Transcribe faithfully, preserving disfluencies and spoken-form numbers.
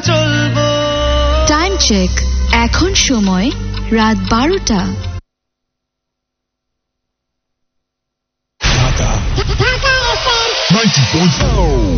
চলবো। Time check, এখন সময় রাত বারোটা। ninety point four